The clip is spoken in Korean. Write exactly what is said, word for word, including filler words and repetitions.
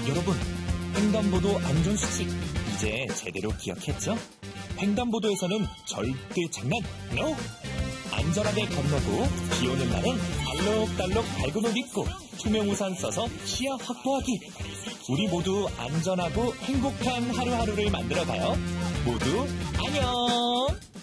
여러분, 횡단보도 안전수칙 이제 제대로 기억했죠? 횡단보도에서는 절대 장난 NO! 안전하게 건너고 비 오는 날엔 알록달록 밝은 옷 입고 투명 우산 써서 시야 확보하기. 우리 모두 안전하고 행복한 하루하루를 만들어가요. 모두 안녕!